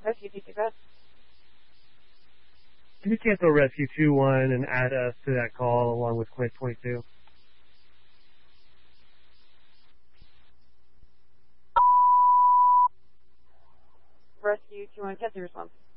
Rescue 2-6. Can you cancel Rescue 2-1 and add us to that call along with Quint 22? Rescue 2-1, cancel your response.